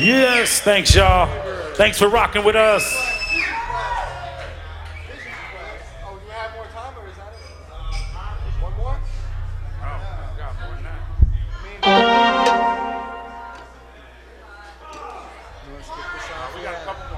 Yes, thanks, y'all. Thanks for rocking with us. Oh, do we have more time, or is that it? One more? Oh, we got more than that. You want to skip this off? We got a couple